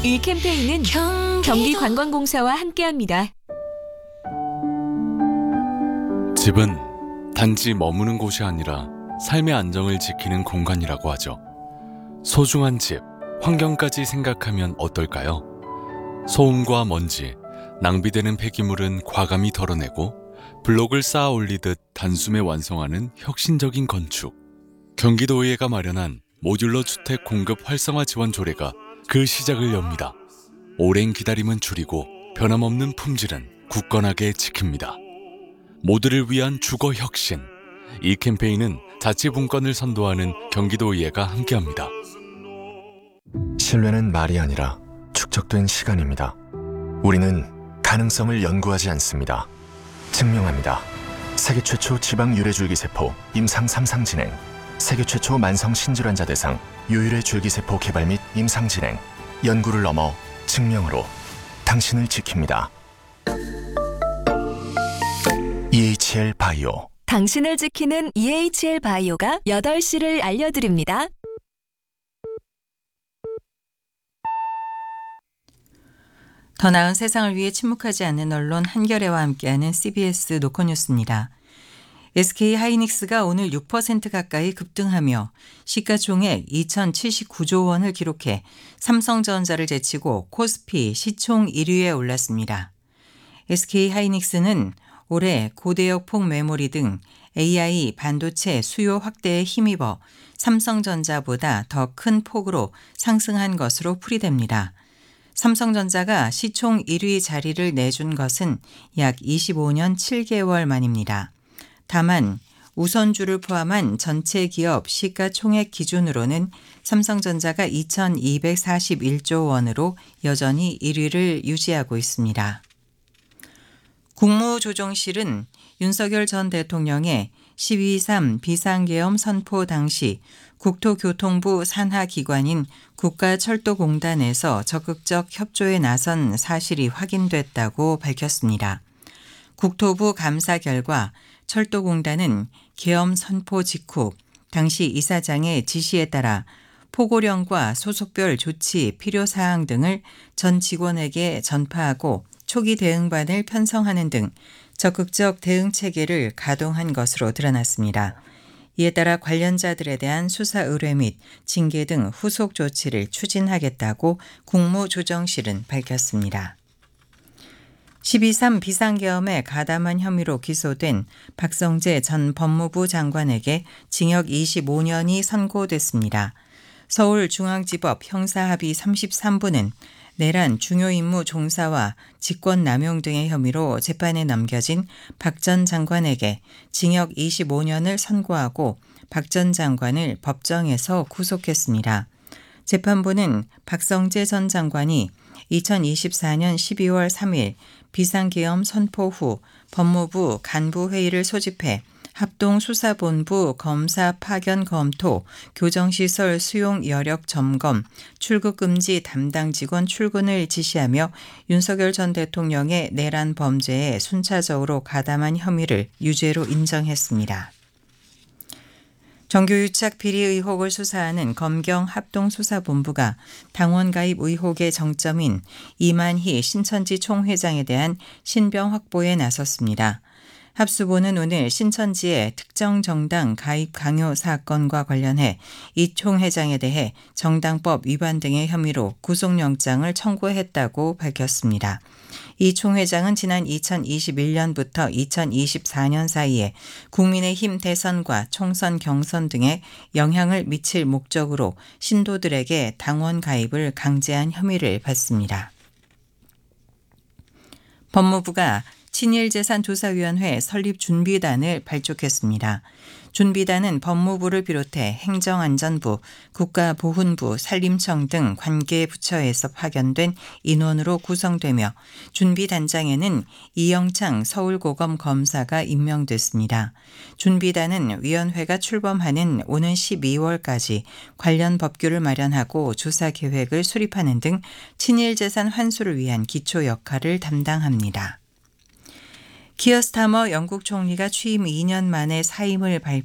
이 캠페인은 경기관광공사와 함께합니다. 집은 단지 머무는 곳이 아니라 삶의 안정을 지키는 공간이라고 하죠. 소중한 집, 환경까지 생각하면 어떨까요? 소음과 먼지, 낭비되는 폐기물은 과감히 덜어내고 블록을 쌓아 올리듯 단숨에 완성하는 혁신적인 건축. 경기도의회가 마련한 모듈러 주택 공급 활성화 지원 조례가 그 시작을 엽니다. 오랜 기다림은 줄이고 변함없는 품질은 굳건하게 지킵니다. 모두를 위한 주거 혁신. 이 캠페인은 자치분권을 선도하는 경기도의회가 함께합니다. 신뢰는 말이 아니라 축적된 시간입니다. 우리는 가능성을 연구하지 않습니다. 증명합니다. 세계 최초 지방 유래줄기세포 임상 3상 진행, 세계 최초 만성 신질환자 대상 유일의 줄기세포 개발 및 임상 진행, 연구를 넘어 증명으로 당신을 지킵니다. EHL 바이오. 당신을 지키는 EHL 바이오가 8시를 알려드립니다. 더 나은 세상을 위해 침묵하지 않는 언론 한겨레와 함께하는 CBS 노컷뉴스입니다. SK 하이닉스가 오늘 6% 가까이 급등하며 시가총액 2,079조 원을 기록해 삼성전자를 제치고 코스피 시총 1위에 올랐습니다. SK 하이닉스는 올해 고대역 폭메모리 등 AI 반도체 수요 확대에 힘입어 삼성전자보다 더 큰 폭으로 상승한 것으로 풀이됩니다. 삼성전자가 시총 1위 자리를 내준 것은 약 25년 7개월 만입니다. 다만 우선주를 포함한 전체 기업 시가총액 기준으로는 삼성전자가 2,241조 원으로 여전히 1위를 유지하고 있습니다. 국무조정실은 윤석열 전 대통령의 12.3 비상계엄 선포 당시 국토교통부 산하기관인 국가철도공단에서 적극적 협조에 나선 사실이 확인됐다고 밝혔습니다. 국토부 감사 결과 철도공단은 계엄 선포 직후 당시 이사장의 지시에 따라 포고령과 소속별 조치 필요사항 등을 전 직원에게 전파하고 초기 대응반을 편성하는 등 적극적 대응 체계를 가동한 것으로 드러났습니다. 이에 따라 관련자들에 대한 수사 의뢰 및 징계 등 후속 조치를 추진하겠다고 국무조정실은 밝혔습니다. 12.3 비상계엄에 가담한 혐의로 기소된 박성재 전 법무부 장관에게 징역 25년이 선고됐습니다. 서울중앙지법 형사합의 33부는 내란 중요 임무 종사와 직권남용 등의 혐의로 재판에 넘겨진 박 전 장관에게 징역 25년을 선고하고 박 전 장관을 법정에서 구속했습니다. 재판부는 박성재 전 장관이 2024년 12월 3일 비상계엄 선포 후 법무부 간부회의를 소집해 합동수사본부 검사 파견 검토, 교정시설 수용 여력 점검, 출국금지 담당 직원 출근을 지시하며 윤석열 전 대통령의 내란 범죄에 순차적으로 가담한 혐의를 유죄로 인정했습니다. 정교유착 비리 의혹을 수사하는 검경 합동수사본부가 당원 가입 의혹의 정점인 이만희 신천지 총회장에 대한 신병 확보에 나섰습니다. 합수본은 오늘 신천지의 특정 정당 가입 강요 사건과 관련해 이 총회장에 대해 정당법 위반 등의 혐의로 구속영장을 청구했다고 밝혔습니다. 이 총회장은 지난 2021년부터 2024년 사이에 국민의힘 대선과 총선 경선 등에 영향을 미칠 목적으로 신도들에게 당원 가입을 강제한 혐의를 받습니다. 법무부가 친일재산조사위원회 설립 준비단을 발족했습니다. 준비단은 법무부를 비롯해 행정안전부, 국가보훈부, 산림청 등 관계 부처에서 파견된 인원으로 구성되며 준비단장에는 이영창 서울고검 검사가 임명됐습니다. 준비단은 위원회가 출범하는 오는 12월까지 관련 법규를 마련하고 조사 계획을 수립하는 등 친일재산 환수를 위한 기초 역할을 담당합니다. 키어 스타머 영국 총리가 취임 2년 만에 사임을 발표했습니다.